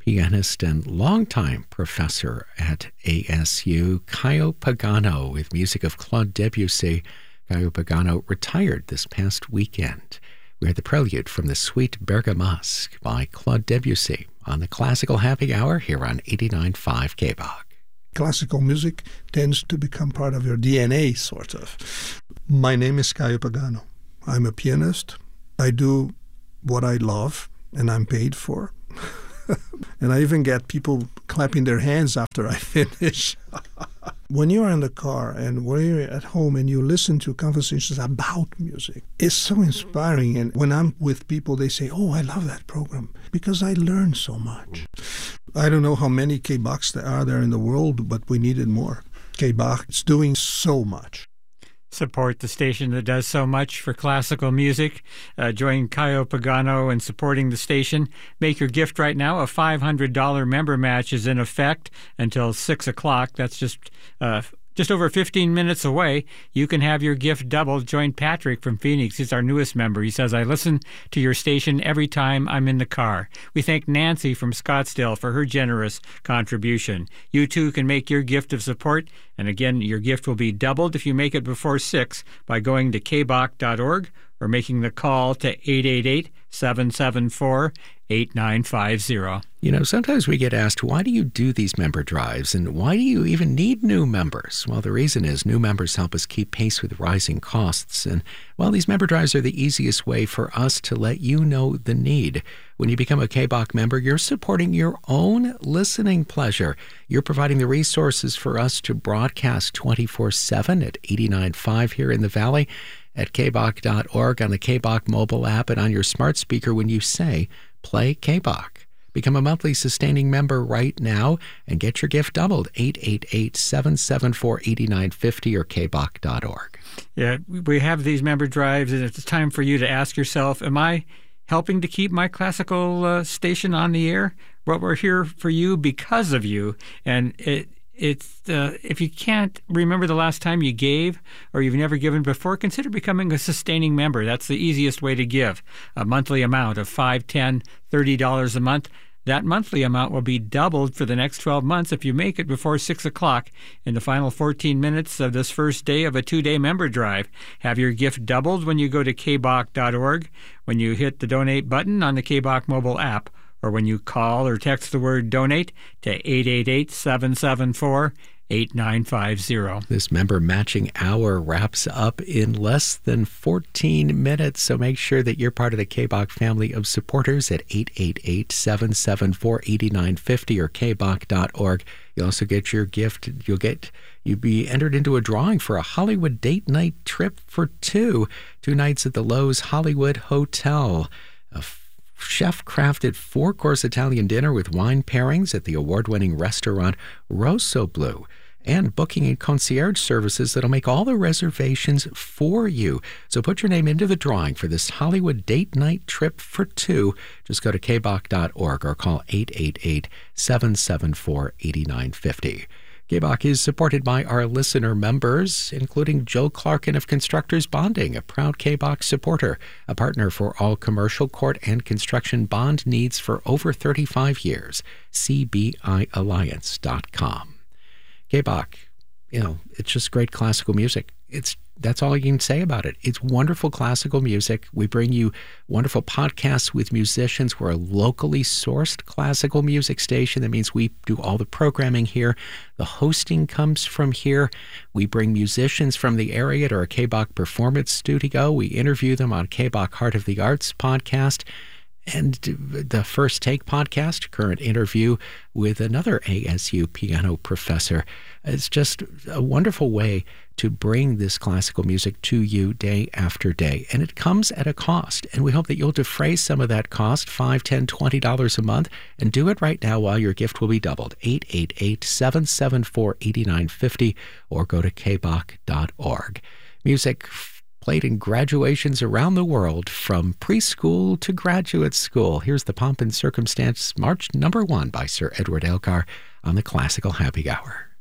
pianist and longtime professor at ASU, Caio Pagano, with music of Claude Debussy. Caio Pagano retired this past weekend. We heard the prelude from the Suite Bergamasque by Claude Debussy on the Classical Happy Hour here on 89.5 KBOG. Classical music tends to become part of your DNA, sort of. My name is Caio Pagano. I'm a pianist. I do what I love, and I'm paid for. And I even get people clapping their hands after I finish. When you're in the car and when you're at home and you listen to conversations about music, it's so inspiring. And when I'm with people, they say, "Oh, I love that program," because I learn so much. I don't know how many KBOGs there are there in the world, but we needed more. KBOG is doing so much. Support the station that does so much for classical music. Join Caio Pagano in supporting the station. Make your gift right now. A $500 member match is in effect until 6 o'clock. That's just over 15 minutes away. You can have your gift doubled. Join Patrick from Phoenix. He's our newest member. He says, "I listen to your station every time I'm in the car." We thank Nancy from Scottsdale for her generous contribution. You too can make your gift of support. And again, your gift will be doubled if you make it before 6 by going to kbok.org or making the call to 888-774-8950. You know, sometimes we get asked, why do you do these member drives, and why do you even need new members? Well, the reason is new members help us keep pace with rising costs. And, well, these member drives are the easiest way for us to let you know the need. When you become a KBOG member, you're supporting your own listening pleasure. You're providing the resources for us to broadcast 24/7 at 89.5 here in the Valley, at kbok.org, on the KBOG mobile app, and on your smart speaker when you say, "Play KBOG." Become a monthly sustaining member right now and get your gift doubled. 888-774-8950 or kbok.org. Yeah, we have these member drives, and it's time for you to ask yourself, am I helping to keep my classical station on the air? Well, we're here for you because of you. And it's if you can't remember the last time you gave or you've never given before, consider becoming a sustaining member. That's the easiest way to give. A monthly amount of $5, $10, $30 a month. That monthly amount will be doubled for the next 12 months if you make it before 6 o'clock in the final 14 minutes of this first day of a 2-day member drive. Have your gift doubled when you go to kbok.org, when you hit the donate button on the KBOG mobile app, or when you call or text the word donate to 888-774-8950. This member matching hour wraps up in less than 14 minutes, so make sure that you're part of the KBOG family of supporters at 888-774-8950 or kbok.org. You'll also get your gift. You'll be entered into a drawing for a Hollywood date night trip for two nights at the Loews Hollywood Hotel. A chef-crafted 4-course Italian dinner with wine pairings at the award-winning restaurant Rosso Blu, and booking and concierge services that'll make all the reservations for you. So put your name into the drawing for this Hollywood date night trip for two. Just go to kbok.org or call 888-774-8950. KBOG is supported by our listener members, including Joe Clarkin of Constructors Bonding, a proud KBOG supporter, a partner for all commercial, court, and construction bond needs for over 35 years. CBIalliance.com. KBOG, it's just great classical music. That's all you can say about it. It's wonderful classical music. We bring you wonderful podcasts with musicians. We're a locally sourced classical music station. That means we do all the programming here. The hosting comes from here. We bring musicians from the area to our KBOG Performance Studio. We interview them on KBOG Heart of the Arts podcast. And the First Take podcast, current interview with another ASU piano professor. It's just a wonderful way to bring this classical music to you day after day. And it comes at a cost. And we hope that you'll defray some of that cost, $5, $10, $20 a month, and do it right now while your gift will be doubled. 888-774-8950 or go to kbok.org. Music played in graduations around the world from preschool to graduate school. Here's the Pomp and Circumstance March No. 1 by Sir Edward Elgar on the Classical Happy Hour.